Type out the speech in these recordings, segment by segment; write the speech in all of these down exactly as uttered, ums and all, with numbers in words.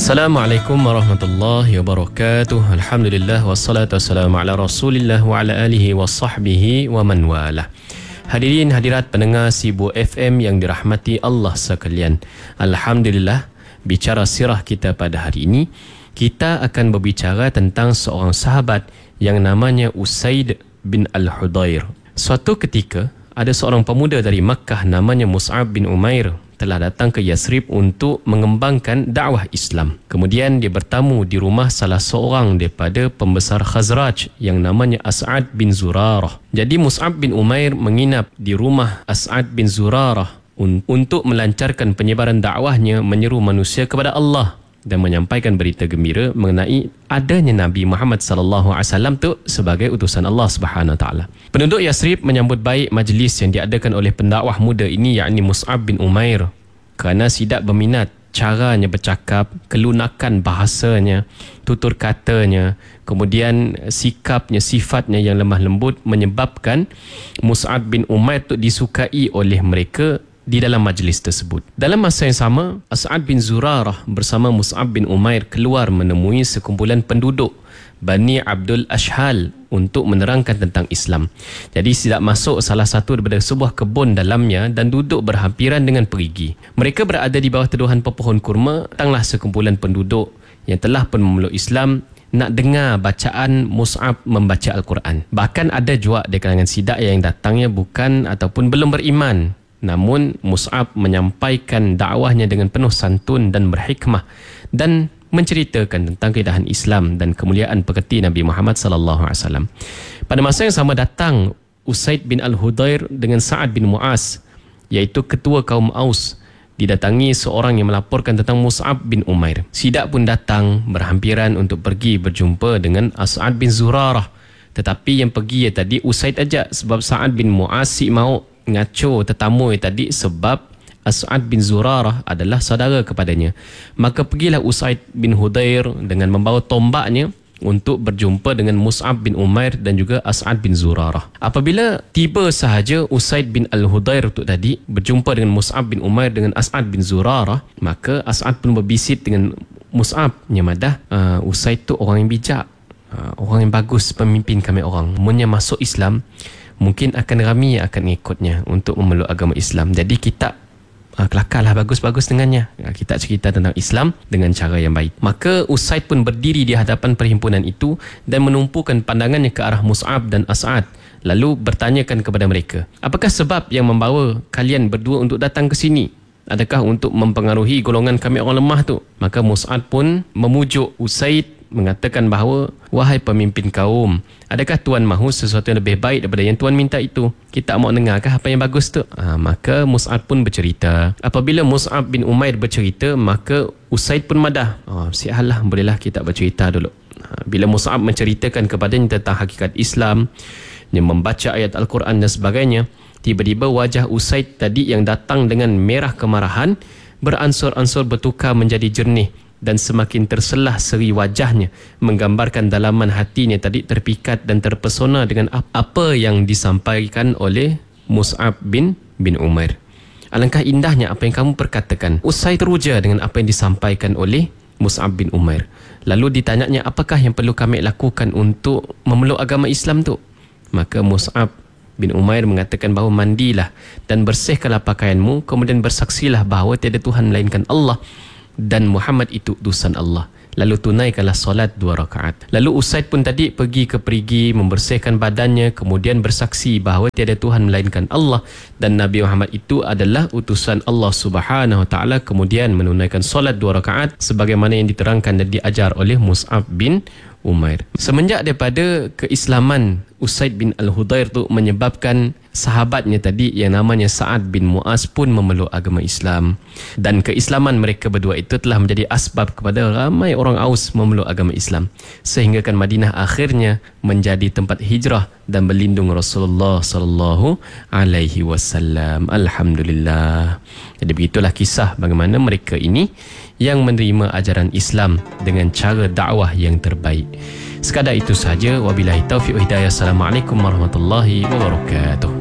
Assalamualaikum warahmatullahi wabarakatuh. Alhamdulillah wassalatu wassalamu ala Rasulillah wa ala alihi wa sahbihi wa man walah. Hadirin hadirat pendengar Sibu F M yang dirahmati Allah sekalian. Alhamdulillah, bicara sirah kita pada hari ini, kita akan berbicara tentang seorang sahabat yang namanya Usaid bin Al-Hudair. Suatu ketika ada seorang pemuda dari Makkah namanya Mus'ab bin Umair telah datang ke Yasrib untuk mengembangkan dakwah Islam. Kemudian dia bertamu di rumah salah seorang daripada pembesar Khazraj yang namanya As'ad bin Zurarah. Jadi Mus'ab bin Umair menginap di rumah As'ad bin Zurarah un- untuk melancarkan penyebaran dakwahnya, menyeru manusia kepada Allah dan menyampaikan berita gembira mengenai adanya Nabi Muhammad sallallahu alaihi wasallam tu sebagai utusan Allah Subhanahu wa taala. Penduduk Yasrib menyambut baik majlis yang diadakan oleh pendakwah muda ini, yakni Mus'ab bin Umair, kerana sidak berminat caranya bercakap, kelunakan bahasanya, tutur katanya, kemudian sikapnya, sifatnya yang lemah lembut menyebabkan Mus'ab bin Umair tu disukai oleh mereka di dalam majlis tersebut. Dalam masa yang sama, As'ad bin Zurarah bersama Mus'ab bin Umair keluar menemui sekumpulan penduduk Bani Abdul Ashhal untuk menerangkan tentang Islam. Jadi sidak masuk salah satu daripada sebuah kebun dalamnya dan duduk berhampiran dengan perigi. Mereka berada di bawah teduhan pepohon kurma. Datanglah sekumpulan penduduk yang telah pun memeluk Islam nak dengar bacaan Mus'ab membaca Al-Quran. Bahkan ada juga di kalangan sidak yang datangnya bukan ataupun belum beriman. Namun Mus'ab menyampaikan dakwahnya dengan penuh santun dan berhikmah dan menceritakan tentang keindahan Islam dan kemuliaan pekerti Nabi Muhammad sallallahu alaihi wasallam. Pada masa yang sama datang Usaid bin Al-Hudair dengan Sa'ad bin Mu'az, iaitu ketua kaum Aus, didatangi seorang yang melaporkan tentang Mus'ab bin Umair. Sidak pun datang berhampiran untuk pergi berjumpa dengan As'ad bin Zurarah. Tetapi yang pergi ya tadi Usaid aja, sebab Sa'ad bin Mu'az si mau ngaco tetamu ya tadi sebab As'ad bin Zurarah adalah saudara kepadanya. Maka pergilah Usaid bin Hudair dengan membawa tombaknya untuk berjumpa dengan Mus'ab bin Umair dan juga As'ad bin Zurarah. Apabila tiba sahaja Usaid bin Al-Hudair tu tadi berjumpa dengan Mus'ab bin Umair dengan As'ad bin Zurarah, maka As'ad pun berbisit dengan Mus'ab, "Nyamadah, uh, Usaid tu orang yang bijak, uh, orang yang bagus, pemimpin kami orang. Munnya masuk Islam, mungkin akan ramai yang akan ikutnya untuk memeluk agama Islam. Jadi kita uh, kelakarlah bagus-bagus dengannya. Uh, kita cerita tentang Islam dengan cara yang baik." Maka Usaid pun berdiri di hadapan perhimpunan itu dan menumpukan pandangannya ke arah Mus'ab dan As'ad, lalu bertanyakan kepada mereka, "Apakah sebab yang membawa kalian berdua untuk datang ke sini? Adakah untuk mempengaruhi golongan kami orang lemah tu?" Maka Mus'ab pun memujuk Usaid mengatakan bahawa, "Wahai pemimpin kaum, adakah Tuan mahu sesuatu yang lebih baik daripada yang Tuan minta itu? Kita mau dengarkah apa yang bagus tu?" Ha, maka Mus'ab pun bercerita. Apabila Mus'ab bin Umair bercerita, maka Usaid pun madah. Oh, sihatlah, bolehlah kita bercerita dulu. Ha, bila Mus'ab menceritakan kepadanya tentang hakikat Islam, yang membaca ayat Al-Quran dan sebagainya, tiba-tiba wajah Usaid tadi yang datang dengan merah kemarahan beransur-ansur bertukar menjadi jernih dan semakin terselah seri wajahnya, menggambarkan dalaman hatinya tadi terpikat dan terpesona dengan apa yang disampaikan oleh Mus'ab bin bin Umair. "Alangkah indahnya apa yang kamu perkatakan." Usaid teruja dengan apa yang disampaikan oleh Mus'ab bin Umair. Lalu ditanyanya, "Apakah yang perlu kami lakukan untuk memeluk agama Islam tu?" Maka Mus'ab bin Umair mengatakan bahawa, "Mandilah dan bersihkanlah pakaianmu, kemudian bersaksilah bahawa tiada Tuhan melainkan Allah dan Muhammad itu utusan Allah. Lalu tunaikanlah solat dua rakaat." Lalu Usaid pun tadi pergi ke perigi, membersihkan badannya, kemudian bersaksi bahawa tiada Tuhan melainkan Allah dan Nabi Muhammad itu adalah utusan Allah Subhanahu wa taala, kemudian menunaikan solat dua rakaat sebagaimana yang diterangkan dan diajar oleh Mus'ab bin Umair. Semenjak daripada keislaman Usaid bin Al-Hudair tu menyebabkan sahabatnya tadi yang namanya Sa'ad bin Mu'az pun memeluk agama Islam, dan keislaman mereka berdua itu telah menjadi asbab kepada ramai orang Aus memeluk agama Islam, sehinggakan Madinah akhirnya menjadi tempat hijrah dan berlindung Rasulullah sallallahu alaihi wasallam. Alhamdulillah. Jadi begitulah kisah bagaimana mereka ini yang menerima ajaran Islam dengan cara dakwah yang terbaik. Sekadar itu sahaja. Wabillahi taufiq wa hidayah. Assalamualaikum warahmatullahi wabarakatuh.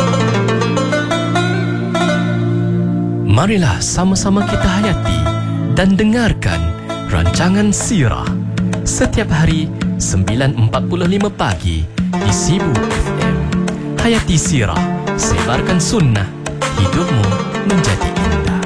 Marilah sama-sama kita hayati dan dengarkan rancangan Sirah setiap hari sembilan empat puluh lima pagi di Sibu F M. Hayati Sirah, sebarkan sunnah, hidupmu menjadi indah.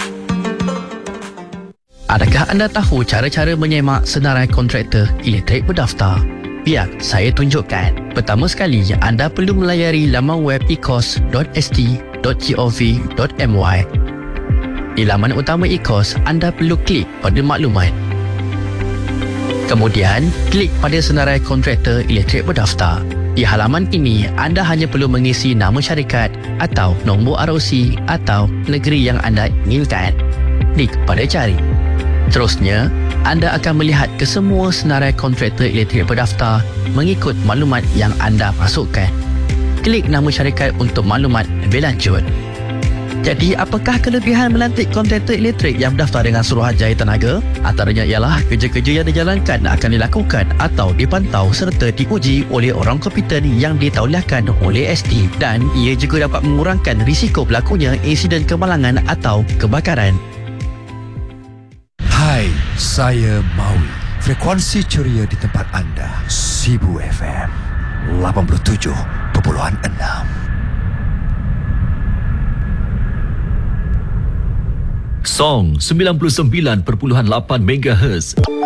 Adakah anda tahu cara-cara menyemak senarai kontraktor elektrik berdaftar? Biar saya tunjukkan. Pertama sekali, anda perlu melayari laman web e c o s dot s t dot gov dot m y. Di laman utama e c o s, anda perlu klik pada maklumat. Kemudian, klik pada senarai kontraktor elektrik berdaftar. Di halaman ini, anda hanya perlu mengisi nama syarikat atau nombor R O C atau negeri yang anda inginkan. Klik pada cari. Terusnya, anda akan melihat kesemua senarai kontraktor elektrik berdaftar mengikut maklumat yang anda masukkan. Klik nama syarikat untuk maklumat lebih lanjut. Jadi, apakah kelebihan melantik kontraktor elektrik yang berdaftar dengan Suruhanjaya Tenaga? Antaranya ialah kerja-kerja yang dijalankan akan dilakukan atau dipantau serta diuji oleh orang kompetent yang ditauliahkan oleh S T, dan ia juga dapat mengurangkan risiko berlakunya insiden kemalangan atau kebakaran. Hai, saya Maui. Frekuensi ceria di tempat anda, Sibu F M lapan puluh tujuh perpuluhan enam. Song sembilan puluh sembilan perpuluhan lapan megahertz.